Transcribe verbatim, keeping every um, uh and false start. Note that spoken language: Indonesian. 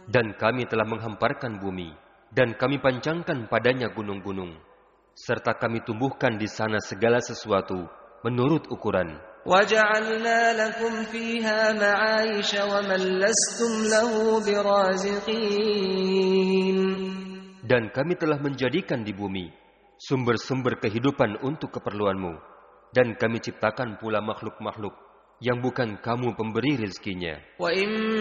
Dan kami telah menghamparkan bumi, dan kami pancangkan padanya gunung-gunung, serta kami tumbuhkan di sana segala sesuatu menurut ukuran. وَجَعَلْنَا لَكُمْ فِيهَا مَعَايِشَ وَمَنْ لَسْتُمْ لَهُ بِرَازِقِينَ. Dan kami telah menjadikan di bumi sumber-sumber kehidupan untuk keperluanmu, dan kami ciptakan pula makhluk-makhluk yang bukan kamu pemberi rizkinya.